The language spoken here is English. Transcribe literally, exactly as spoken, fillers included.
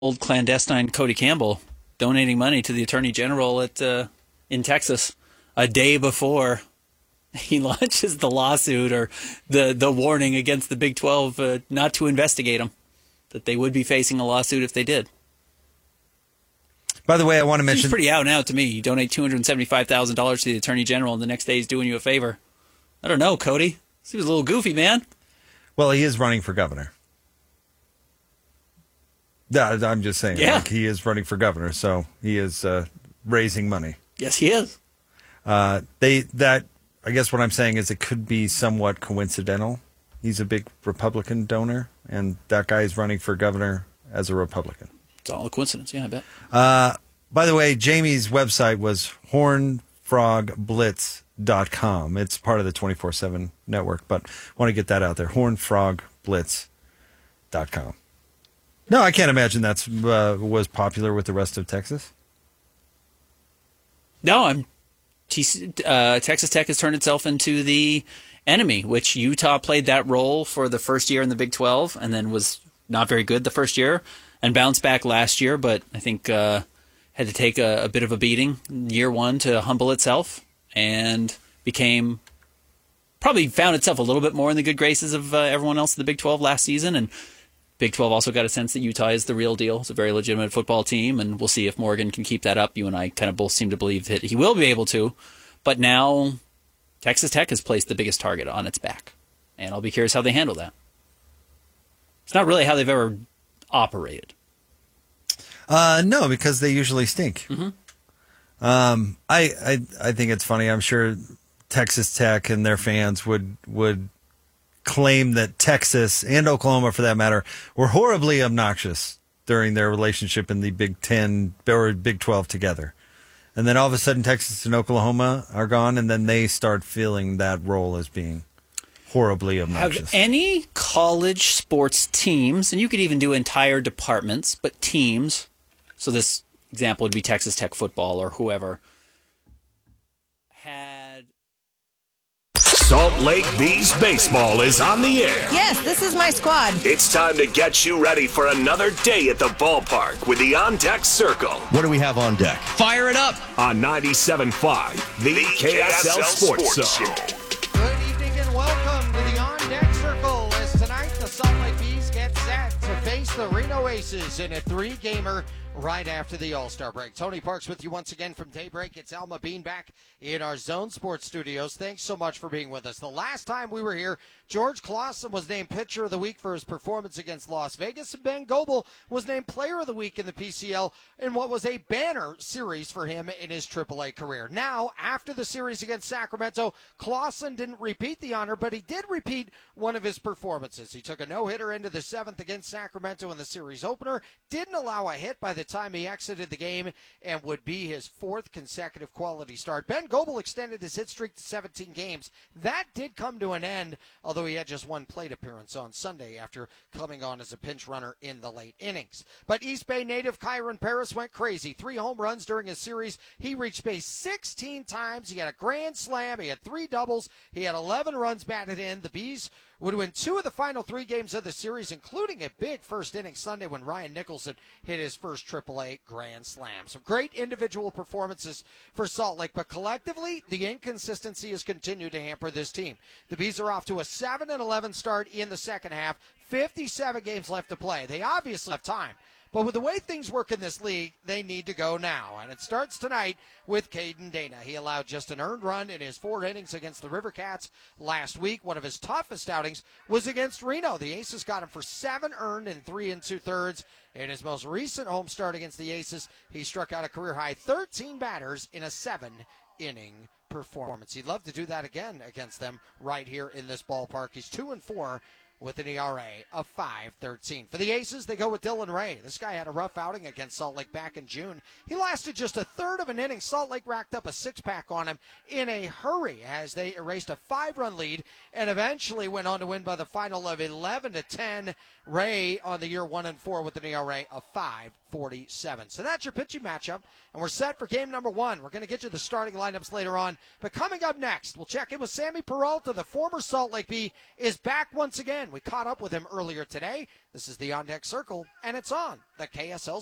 old clandestine Cody Campbell donating money to the Attorney General at uh, in Texas a day before he launches the lawsuit or the, the warning against the Big twelve uh, not to investigate him, that they would be facing a lawsuit if they did. By the way, I want to mention... Seems pretty out and out to me. You donate two hundred seventy-five thousand dollars to the Attorney General and the next day he's doing you a favor. I don't know, Cody. Seems a little goofy, man. Well, he is running for governor. Yeah, I'm just saying. Yeah. Like, he is running for governor, so he is uh, raising money. Yes, he is. Uh, they that I guess what I'm saying is it could be somewhat coincidental. He's a big Republican donor, and that guy is running for governor as a Republican. It's all a coincidence, yeah, I bet. Uh, by the way, Jamie's website was horn frog blitz dot com. It's part of the twenty-four seven network, but I want to get that out there. horn frog blitz dot com. No, I can't imagine that's uh, was popular with the rest of Texas. No, I'm. Uh, Texas Tech has turned itself into the enemy, which Utah played that role for the first year in the Big twelve, and then was not very good the first year, and bounced back last year. But I think uh, had to take a, a bit of a beating year one to humble itself, and became probably found itself a little bit more in the good graces of uh, everyone else in the Big twelve last season, and Big twelve also got a sense that Utah is the real deal. It's a very legitimate football team, and we'll see if Morgan can keep that up. You and I kind of both seem to believe that he will be able to. But now Texas Tech has placed the biggest target on its back, and I'll be curious how they handle that. It's not really how they've ever operated. Uh, no, because they usually stink. Mm-hmm. Um, I, I I think it's funny. I'm sure Texas Tech and their fans would would claim that Texas and Oklahoma, for that matter, were horribly obnoxious during their relationship in the Big Ten or Big twelve together. And then all of a sudden Texas and Oklahoma are gone, and then they start feeling that role as being horribly obnoxious. Have any college sports teams, and you could even do entire departments, but teams, so this example would be Texas Tech football or whoever, had... Salt Lake Bees baseball is on the air. Yes, this is my squad. It's time to get you ready for another day at the ballpark with the On Deck Circle. What do we have on deck? Fire it up On ninety-seven point five, the, the K S L, K S L Sports, Sports Zone. Good evening and welcome to the On Deck Circle as tonight the Salt Lake Bees get set to face the Reno Aces in a three-gamer right after the All-Star break. Tony Parks with you once again from Daybreak. It's Alma Bean back in our Zone Sports studios. Thanks so much for being with us. The last time we were here, George Clausen was named Pitcher of the Week for his performance against Las Vegas, and Ben Goebel was named Player of the Week in the P C L in what was a banner series for him in his triple A career. Now, after the series against Sacramento, Clausen didn't repeat the honor, but he did repeat one of his performances. He took a no-hitter into the seventh against Sacramento in the series opener, didn't allow a hit by the time he exited the game, and would be his fourth consecutive quality start. Ben Goebel extended his hit streak to seventeen games. That did come to an end, although he had just one plate appearance on Sunday after coming on as a pinch runner in the late innings. But East Bay native Kyron Paris went crazy. Three home runs during his series. He reached base sixteen times. He had a grand slam. He had three doubles. He had eleven runs batted in. The Bees would win two of the final three games of the series, including a big first inning Sunday when Ryan Nicholson hit his first triple A grand slam. Some great individual performances for Salt Lake, but collectively, the inconsistency has continued to hamper this team. The Bees are off to a seven and eleven start in the second half, fifty-seven games left to play. They obviously have time. But with the way things work in this league, they need to go now. And it starts tonight with Caden Dana. He allowed just an earned run in his four innings against the River Cats last week. One of his toughest outings was against Reno. The Aces got him for seven earned in three and two-thirds. In his most recent home start against the Aces, he struck out a career-high thirteen batters in a seven-inning performance. He'd love to do that again against them right here in this ballpark. He's two and four with an E R A of five thirteen. For the Aces, they go with Dylan Ray. This guy had a rough outing against Salt Lake back in June. He lasted just a third of an inning. Salt Lake racked up a six-pack on him in a hurry as they erased a five-run lead and eventually went on to win by the final of eleven to ten. Ray on the year one and four with an E R A of five forty-seven. So that's your pitching matchup, and we're set for game number one. We're going to get you the starting lineups later on, but coming up next, we'll check in with Sammy Peralta. The former Salt Lake Bee is back once again We caught up with him earlier today. This is the On Deck Circle, and it's on the K S L